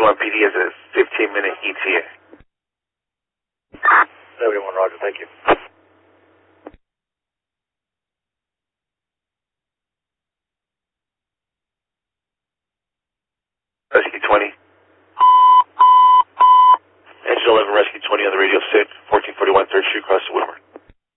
PD is a 15-minute ETA. 71, roger, thank you.